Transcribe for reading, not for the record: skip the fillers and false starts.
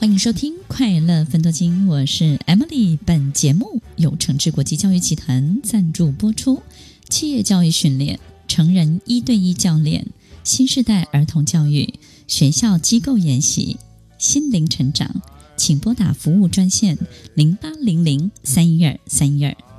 欢迎收听快乐分多金，我是 Emily。本节目由诚志国际教育集团赞助播出。企业教育训练、成人1对1教练、新世代儿童教育、学校机构研习、心灵成长，请拨打服务专线0800-312-312。